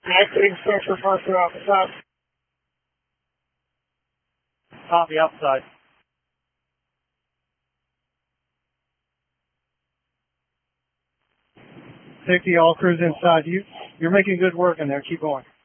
Exiting structure first off the top. Copy outside. Safety, all crews inside. You're making good work in there. Keep going.